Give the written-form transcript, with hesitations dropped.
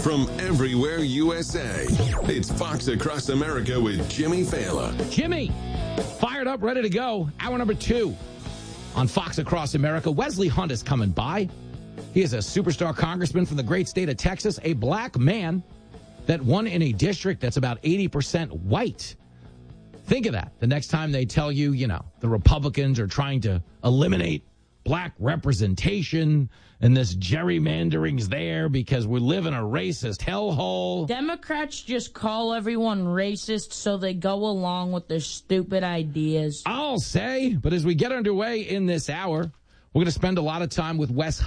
from everywhere USA. It's Fox Across America with Jimmy Fallon. Jimmy, fired up, ready to go. Hour number 2 on Fox Across America. Wesley Hunt is coming by. He is a superstar congressman from the great state of Texas, a black man that won in a district that's about 80% white. Think of that. The next time they tell you, the Republicans are trying to eliminate black representation and this gerrymandering's there because we live in a racist hellhole. Democrats just call everyone racist so they go along with their stupid ideas. I'll say, but as we get underway in this hour, we're going to spend a lot of time with Wes